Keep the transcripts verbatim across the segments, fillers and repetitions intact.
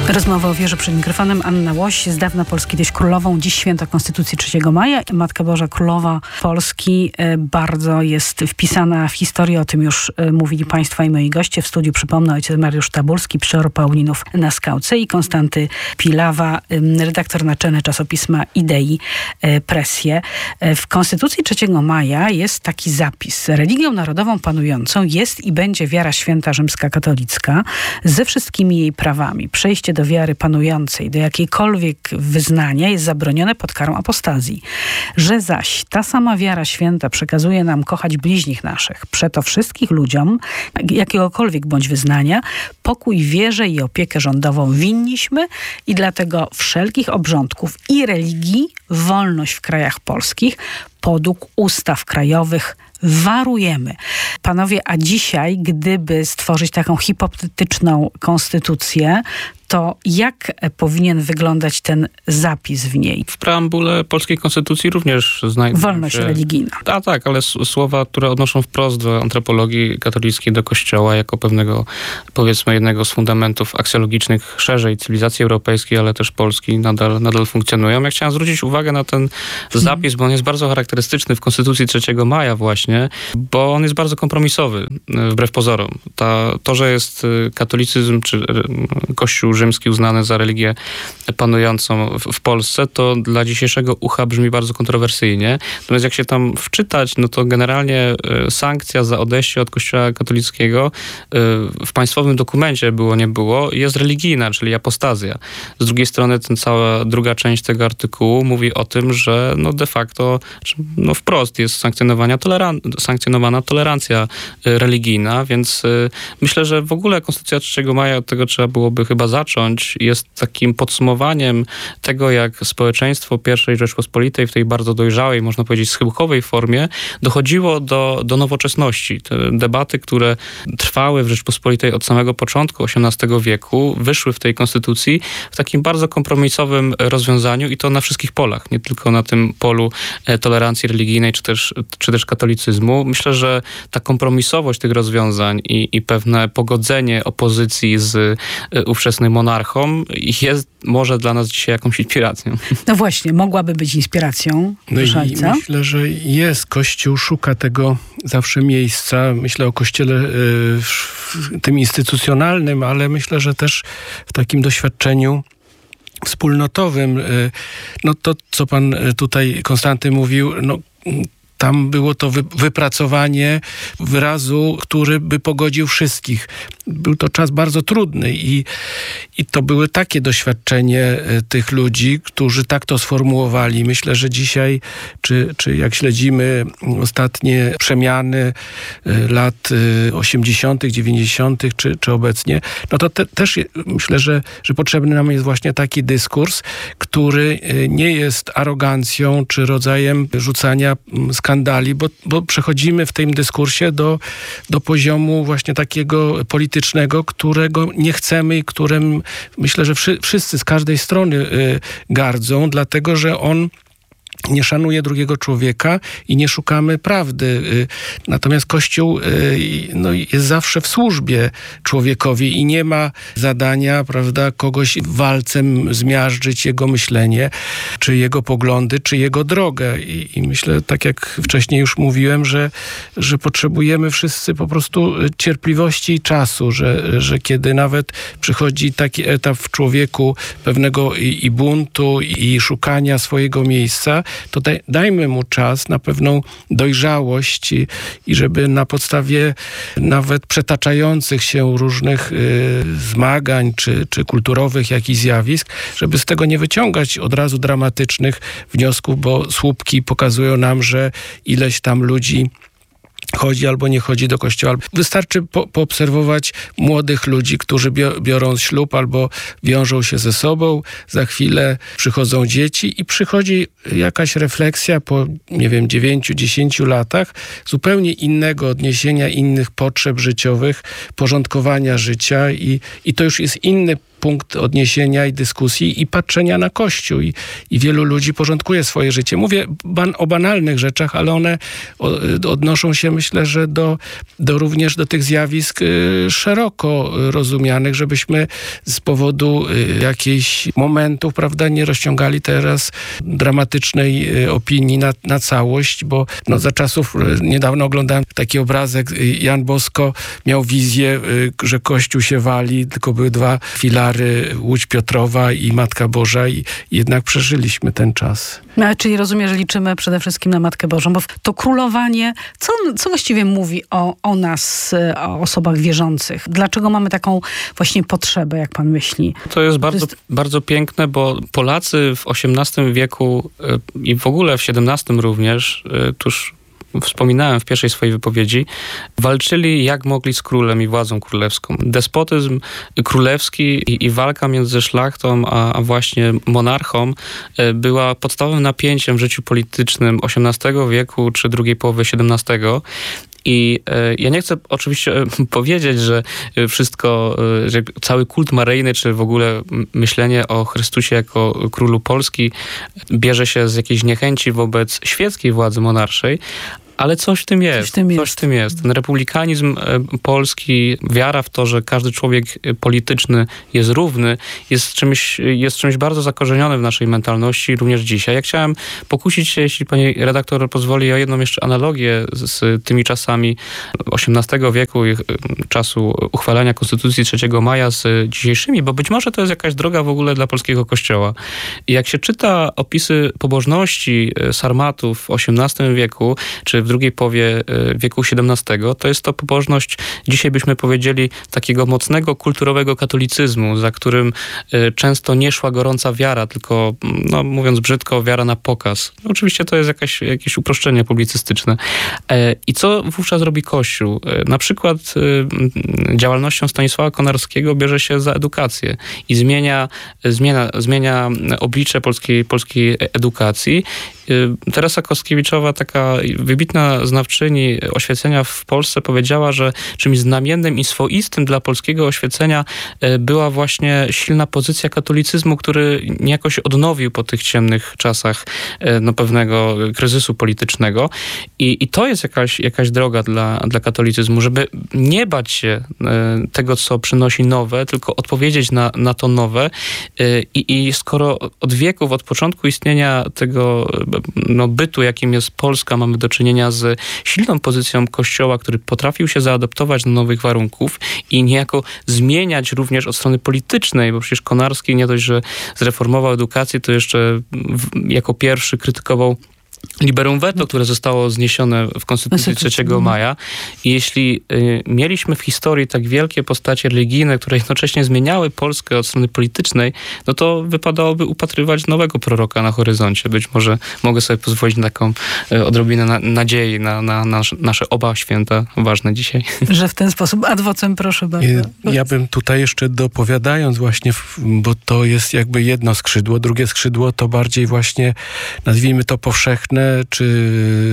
Rozmowa o wierze przed mikrofonem. Anna Łoś, z dawna Polski dość królową, dziś święto Konstytucji trzeciego maja. Matka Boża Królowa Polski bardzo jest wpisana w historię, o tym już mówili Państwo i moi goście. W studiu, przypomnę, ojciec Mariusz Tabulski, przeor Paulinów na Skałce i Konstanty Pilawa, redaktor naczelny czasopisma Idei Presje. W Konstytucji trzeciego maja jest taki zapis. Religią narodową panującą jest i będzie wiara święta rzymska katolicka ze wszystkimi jej prawami. Przejście do wiary panującej, do jakiejkolwiek wyznania jest zabronione pod karą apostazji. Że zaś ta sama wiara święta przekazuje nam kochać bliźnich naszych, przeto wszystkich ludziom, jakiegokolwiek bądź wyznania, pokój, wierze i opiekę rządową winniśmy i dlatego wszelkich obrządków i religii wolność w krajach polskich podług ustaw krajowych warujemy. Panowie, a dzisiaj, gdyby stworzyć taką hipotetyczną konstytucję, to jak powinien wyglądać ten zapis w niej? W preambule polskiej konstytucji również znajdzie wolność się... religijna. A tak, ale słowa, które odnoszą wprost do antropologii katolickiej, do Kościoła, jako pewnego, powiedzmy, jednego z fundamentów aksjologicznych szerzej cywilizacji europejskiej, ale też Polski, nadal, nadal funkcjonują. Ja chciałem zwrócić uwagę na ten zapis, bo on jest bardzo charakterystyczny w Konstytucji trzeciego maja właśnie, bo on jest bardzo kompromisowy, wbrew pozorom. Ta, to, że jest katolicyzm, czy Kościół rzymski uznany za religię panującą w, w Polsce, to dla dzisiejszego ucha brzmi bardzo kontrowersyjnie. Natomiast jak się tam wczytać, no to generalnie sankcja za odejście od Kościoła katolickiego w państwowym dokumencie, było nie było, jest religijna, czyli apostazja. Z drugiej strony ten cała druga część tego artykułu mówi o tym, że no de facto, no wprost jest sankcjonowana, toleran- sankcjonowana tolerancja religijna, więc myślę, że w ogóle Konstytucja trzeciego maja, od tego trzeba byłoby chyba zacząć, jest takim podsumowaniem tego, jak społeczeństwo pierwszej Rzeczpospolitej w tej bardzo dojrzałej, można powiedzieć, schyłkowej formie dochodziło do, do nowoczesności. Te debaty, które trwały w Rzeczpospolitej od samego początku osiemnastego wieku, wyszły w tej konstytucji w takim bardzo kompromisowym rozwiązaniu i to na wszystkich polach, nie tylko na tym polu tolerancji religijnej czy też, czy też katolicyzmu. Myślę, że ta kompromisowość tych rozwiązań i, i pewne pogodzenie opozycji z ówczesnym monarchą jest może dla nas dzisiaj jakąś inspiracją. No właśnie, mogłaby być inspiracją. No i myślę, że jest. Kościół szuka tego zawsze miejsca. Myślę o Kościele y, tym instytucjonalnym, ale myślę, że też w takim doświadczeniu wspólnotowym. Y, no to, co pan tutaj, Konstanty, mówił, no tam było to wy, wypracowanie wyrazu, który by pogodził wszystkich. Był to czas bardzo trudny i, i to były takie doświadczenie tych ludzi, którzy tak to sformułowali. Myślę, że dzisiaj, czy, czy jak śledzimy ostatnie przemiany lat osiemdziesiątych, dziewięćdziesiątych, czy, czy obecnie, no to te, też je, myślę, że, że potrzebny nam jest właśnie taki dyskurs, który nie jest arogancją, czy rodzajem rzucania skandali, bo, bo przechodzimy w tym dyskursie do, do poziomu właśnie takiego politycznego, którego nie chcemy i którym myślę, że wszy, wszyscy z każdej strony y, gardzą, dlatego że on nie szanuje drugiego człowieka i nie szukamy prawdy. Natomiast Kościół no, jest zawsze w służbie człowiekowi i nie ma zadania, prawda, kogoś walcem zmiażdżyć jego myślenie, czy jego poglądy, czy jego drogę. I, i myślę, tak jak wcześniej już mówiłem, że, że potrzebujemy wszyscy po prostu cierpliwości i czasu, że, że kiedy nawet przychodzi taki etap w człowieku pewnego i, i buntu, i szukania swojego miejsca, to daj, dajmy mu czas na pewną dojrzałość i, i żeby na podstawie nawet przetaczających się różnych y, zmagań, czy, czy kulturowych jakichś zjawisk, żeby z tego nie wyciągać od razu dramatycznych wniosków, bo słupki pokazują nam, że ileś tam ludzi chodzi albo nie chodzi do kościoła. Wystarczy po, poobserwować młodych ludzi, którzy biorą ślub albo wiążą się ze sobą. Za chwilę przychodzą dzieci i przychodzi jakaś refleksja po, nie wiem, dziewięciu, dziesięciu latach zupełnie innego odniesienia, innych potrzeb życiowych, porządkowania życia i, i to już jest inny punkt odniesienia i dyskusji i patrzenia na Kościół. I, i wielu ludzi porządkuje swoje życie. Mówię ban- o banalnych rzeczach, ale one o, odnoszą się, myślę, że do, do również do tych zjawisk y, szeroko rozumianych, żebyśmy z powodu y, jakichś momentów, prawda, nie rozciągali teraz dramatycznej y, opinii na, na całość, bo no, za czasów, y, niedawno oglądałem taki obrazek, y, Jan Bosko miał wizję, y, że Kościół się wali, tylko były dwa filary, Łódź Piotrowa i Matka Boża i jednak przeżyliśmy ten czas. No, czyli rozumiem, że liczymy przede wszystkim na Matkę Bożą, bo to królowanie, co, co właściwie mówi o, o nas, o osobach wierzących? Dlaczego mamy taką właśnie potrzebę, jak pan myśli? To jest bardzo, to jest... bardzo piękne, bo Polacy w osiemnastym wieku i w ogóle w siedemnastym również, tuż wspominałem w pierwszej swojej wypowiedzi, walczyli jak mogli z królem i władzą królewską. Despotyzm królewski i, i walka między szlachtą a, a właśnie monarchą była podstawowym napięciem w życiu politycznym osiemnastego wieku czy drugiej połowy siedemnastego. I e, ja nie chcę oczywiście e, powiedzieć, że wszystko, e, że cały kult maryjny, czy w ogóle myślenie o Chrystusie jako królu Polski bierze się z jakiejś niechęci wobec świeckiej władzy monarszej, ale coś w tym jest. Coś w tym jest. Coś w tym jest. Ten republikanizm polski, wiara w to, że każdy człowiek polityczny jest równy, jest czymś, jest czymś bardzo zakorzenionym w naszej mentalności również dzisiaj. Ja chciałem pokusić się, jeśli pani redaktor pozwoli, o jedną jeszcze analogię z, z tymi czasami osiemnastego wieku i czasu uchwalenia Konstytucji trzeciego maja z dzisiejszymi, bo być może to jest jakaś droga w ogóle dla polskiego kościoła. I jak się czyta opisy pobożności sarmatów w osiemnastym wieku, czy w drugiej połowie wieku siedemnastego, to jest to pobożność, dzisiaj byśmy powiedzieli, takiego mocnego kulturowego katolicyzmu, za którym często nie szła gorąca wiara, tylko, no, mówiąc brzydko, wiara na pokaz. Oczywiście to jest jakaś, jakieś uproszczenie publicystyczne. I co wówczas robi Kościół? Na przykład działalnością Stanisława Konarskiego bierze się za edukację i zmienia, zmienia, zmienia oblicze polskiej, polskiej edukacji. Teresa Koskiewiczowa, taka wybitna znawczyni oświecenia w Polsce, powiedziała, że czymś znamiennym i swoistym dla polskiego oświecenia była właśnie silna pozycja katolicyzmu, który niejako się odnowił po tych ciemnych czasach no, pewnego kryzysu politycznego. I, i to jest jakaś, jakaś droga dla, dla katolicyzmu, żeby nie bać się tego, co przynosi nowe, tylko odpowiedzieć na, na to nowe. I, i skoro od wieków, od początku istnienia tego no, bytu, jakim jest Polska, mamy do czynienia z silną pozycją Kościoła, który potrafił się zaadaptować do nowych warunków i niejako zmieniać również od strony politycznej, bo przecież Konarski nie dość, że zreformował edukację, to jeszcze w, jako pierwszy krytykował liberum veto, które zostało zniesione w Konstytucji trzeciego maja. I jeśli y, mieliśmy w historii tak wielkie postacie religijne, które jednocześnie zmieniały Polskę od strony politycznej, no to wypadałoby upatrywać nowego proroka na horyzoncie. Być może mogę sobie pozwolić na taką y, odrobinę na, nadziei na, na, na nasze oba święta ważne dzisiaj. Że w ten sposób ad vocem, proszę bardzo. Ja bym tutaj jeszcze dopowiadając właśnie, bo to jest jakby jedno skrzydło, drugie skrzydło to bardziej właśnie, nazwijmy to powszechne, czy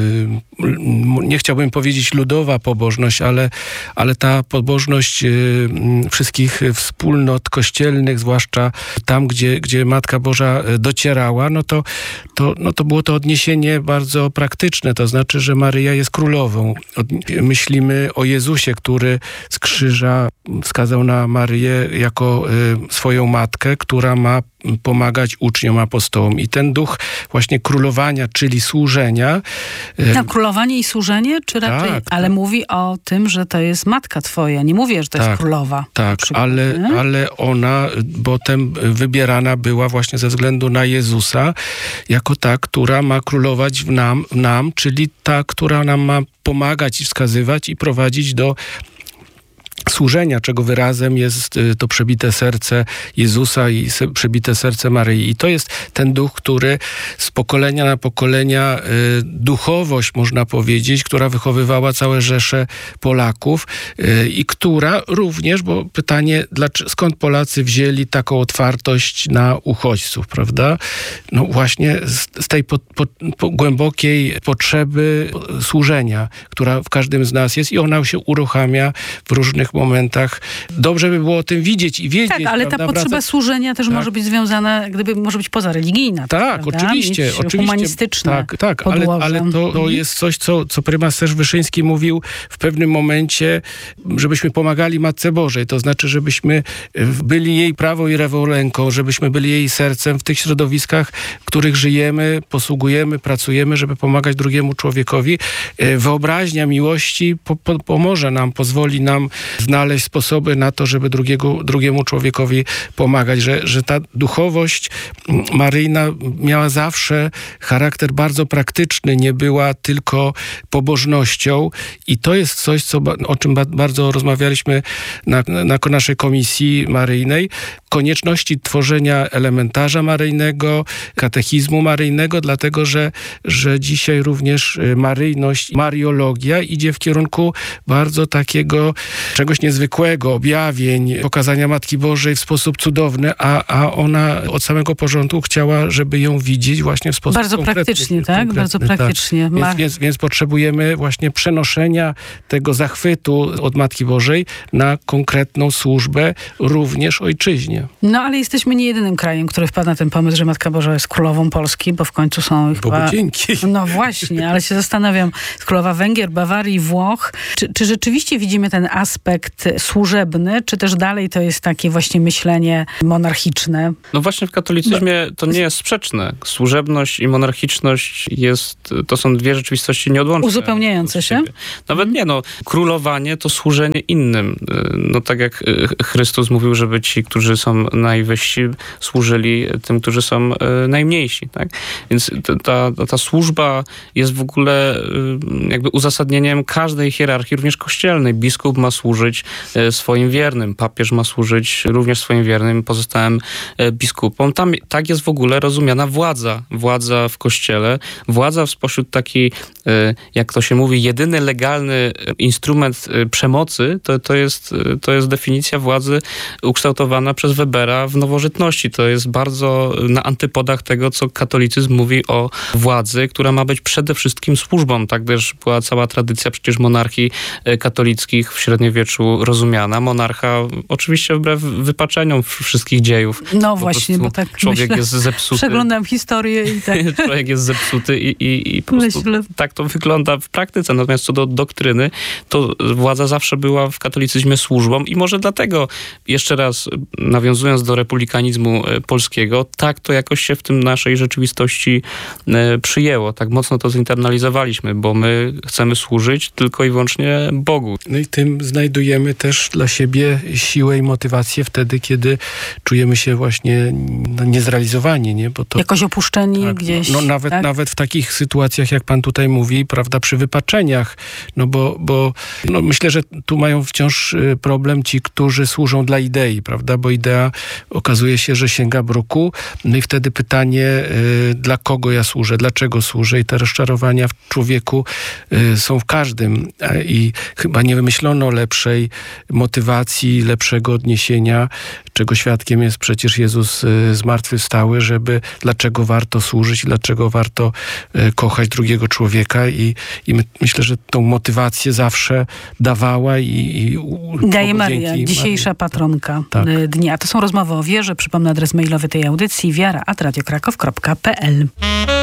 nie chciałbym powiedzieć ludowa pobożność, ale, ale ta pobożność wszystkich wspólnot kościelnych, zwłaszcza tam, gdzie, gdzie Matka Boża docierała, no to, to, no to było to odniesienie bardzo praktyczne, to znaczy, że Maryja jest królową. Myślimy o Jezusie, który z krzyża wskazał na Maryję jako swoją matkę, która ma pomagać uczniom, apostołom. I ten duch właśnie królowania, czyli służenia. No, królowanie i służenie, czy raczej? Tak, ale tak. Mówi o tym, że to jest matka twoja. Nie mówię, że to tak, jest królowa. Tak, ale, ale ona potem wybierana była właśnie ze względu na Jezusa, jako ta, która ma królować w nam, w nam, czyli ta, która nam ma pomagać i wskazywać i prowadzić do służenia, czego wyrazem jest to przebite serce Jezusa i przebite serce Maryi. I to jest ten duch, który z pokolenia na pokolenia, duchowość, można powiedzieć, która wychowywała całe rzesze Polaków i która również, bo pytanie, skąd Polacy wzięli taką otwartość na uchodźców, prawda? No właśnie z, z tej po, po, po głębokiej potrzeby służenia, która w każdym z nas jest i ona się uruchamia w różnych pewnych momentach. Dobrze by było o tym widzieć i wiedzieć. Tak, ale prawda, ta potrzeba wracać... służenia też tak. może być związana, gdyby może być pozareligijna. Tak, prawda? oczywiście. Mieć oczywiście humanistyczne tak, tak, ale, ale to, to mhm. jest coś, co, co prymas też Wyszyński mówił w pewnym momencie, żebyśmy pomagali Matce Bożej. To znaczy, żebyśmy byli jej prawą i lewą ręką, żebyśmy byli jej sercem w tych środowiskach, w których żyjemy, posługujemy, pracujemy, żeby pomagać drugiemu człowiekowi. Wyobraźnia miłości po, po, pomoże nam, pozwoli nam znaleźć sposoby na to, żeby drugiego, drugiemu człowiekowi pomagać, że, że ta duchowość maryjna miała zawsze charakter bardzo praktyczny, nie była tylko pobożnością i to jest coś, co, o czym ba, bardzo rozmawialiśmy na, na naszej komisji maryjnej, konieczności tworzenia elementarza maryjnego, katechizmu maryjnego, dlatego, że, że dzisiaj również maryjność, mariologia idzie w kierunku bardzo takiego czegoś niezwykłego, objawień, pokazania Matki Bożej w sposób cudowny, a, a ona od samego początku chciała, żeby ją widzieć właśnie w sposób bardzo konkretny. Praktycznie, tak? Konkretny, bardzo praktycznie. Tak. Więc, więc, więc potrzebujemy właśnie przenoszenia tego zachwytu od Matki Bożej na konkretną służbę również ojczyźnie. No, ale jesteśmy nie jedynym krajem, który wpadł na ten pomysł, że Matka Boża jest królową Polski, bo w końcu są Bogu chyba... dzięki. No właśnie, ale się zastanawiam, królowa Węgier, Bawarii, Włoch. Czy, czy rzeczywiście widzimy ten aspekt służebny, czy też dalej to jest takie właśnie myślenie monarchiczne? No właśnie w katolicyzmie to nie jest sprzeczne. Służebność i monarchiczność jest, to są dwie rzeczywistości nieodłączne. Uzupełniające się? Nawet nie, no. Królowanie to służenie innym. No tak jak Chrystus mówił, żeby ci, którzy są najwyżsi, służyli tym, którzy są najmniejsi, tak? Więc ta, ta służba jest w ogóle jakby uzasadnieniem każdej hierarchii, również kościelnej. Biskup ma służyć swoim wiernym, papież ma służyć również swoim wiernym, pozostałym biskupom. Tam tak jest w ogóle rozumiana władza. Władza w kościele, władza spośród takiej, jak to się mówi, jedyny legalny instrument przemocy, to, to, jest, to jest definicja władzy ukształtowana przez Webera w Nowożytności. To jest bardzo na antypodach tego, co katolicyzm mówi o władzy, która ma być przede wszystkim służbą. Tak też była cała tradycja przecież monarchii katolickich w średniowieczu rozumiana. Monarcha oczywiście wbrew wypaczeniom wszystkich dziejów. No właśnie, bo tak człowiek myślę, jest zepsuty. Przeglądam historię i tak. Człowiek jest zepsuty i, i, i po prostu myślę. Tak to wygląda w praktyce. Natomiast co do doktryny, to władza zawsze była w katolicyzmie służbą i może dlatego, jeszcze raz nawiązując do republikanizmu polskiego, tak to jakoś się w tym naszej rzeczywistości przyjęło. Tak mocno to zinternalizowaliśmy, bo my chcemy służyć tylko i wyłącznie Bogu. No i tym znajdujemy też dla siebie siłę i motywację wtedy, kiedy czujemy się właśnie niezrealizowani, nie? Bo to, jakoś opuszczeni tak, gdzieś. No, no nawet, tak? nawet w takich sytuacjach, jak pan tutaj mówi, prawda, przy wypaczeniach, no bo, bo no myślę, że tu mają wciąż problem ci, którzy służą dla idei, prawda, bo idea okazuje się, że sięga bruku, no i wtedy pytanie, y, dla kogo ja służę, dlaczego służę i te rozczarowania w człowieku y, są w każdym i chyba nie wymyślono lepszej motywacji, lepszego odniesienia, czego świadkiem jest przecież Jezus y, zmartwychwstały, żeby dlaczego warto służyć, dlaczego warto y, kochać drugiego człowieka i, i my, myślę, że tą motywację zawsze dawała i, i daje Maria, dzisiejsza Marii. patronka tak. dnia. To są rozmowy o wierze. Przypomnę adres mailowy tej audycji wiara at radiokrakow kropka p l.